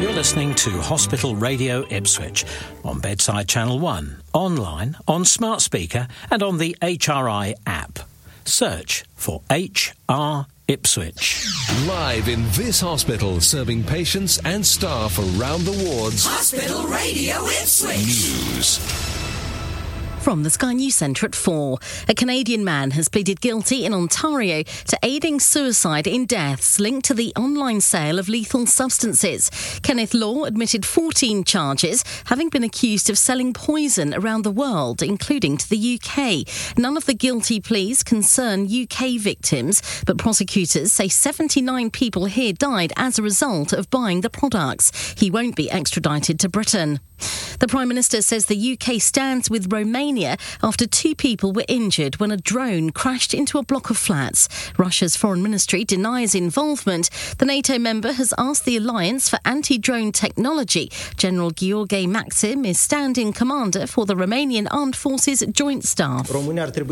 You're listening to Hospital Radio Ipswich on Bedside Channel 1, online, on smart speaker and on the HRI app. Search for HR Ipswich. Live in this hospital, serving patients and staff around the wards. Hospital Radio Ipswich. News. From the Sky News Centre at 4, a Canadian man has pleaded guilty in Ontario to aiding suicide in deaths linked to the online sale of lethal substances. Kenneth Law admitted 14 charges, having been accused of selling poison around the world, including to the UK. None of the guilty pleas concern UK victims, but prosecutors say 79 people here died as a result of buying the products. He won't be extradited to Britain. The Prime Minister says the UK stands with Romania after 2 people were injured when a drone crashed into a block of flats. Russia's foreign ministry denies involvement. The NATO member has asked the Alliance for Anti-Drone Technology. General Gheorghe Maxim is standing commander for the Romanian Armed Forces Joint Staff. The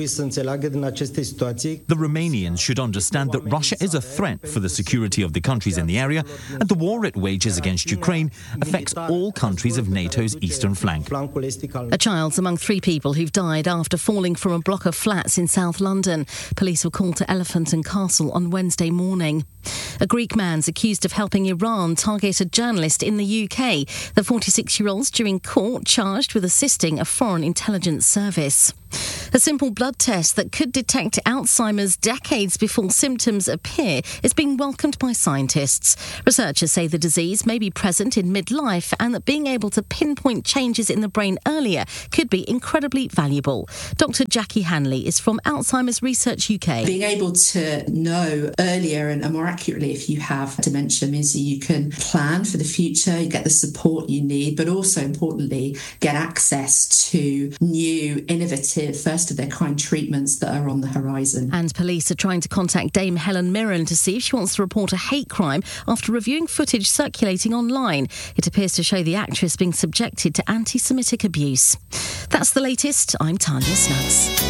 Romanians should understand that Russia is a threat for the security of the countries in the area, and the war it wages against Ukraine affects all countries of NATO's eastern flank. A child's among 3 people who've died after falling from a block of flats in South London. Police were called to Elephant and Castle on Wednesday morning. A Greek man's accused of helping Iran target a journalist in the UK. The 46-year-old's due in court charged with assisting a foreign intelligence service. A simple blood test that could detect Alzheimer's decades before symptoms appear is being welcomed by scientists. Researchers say the disease may be present in midlife and that being able to pinpoint changes in the brain earlier could be incredibly valuable. Dr. Jackie Hanley is from Alzheimer's Research UK. Being able to know earlier and more accurately if you have dementia means that you can plan for the future, you get the support you need, but also importantly get access to new, innovative, first-of-their-kind treatments that are on the horizon. And police are trying to contact Dame Helen Mirren to see if she wants to report a hate crime after reviewing footage circulating online. It appears to show the actress being subjected to anti-Semitic abuse. That's the latest. I'm Tanya Snuggs.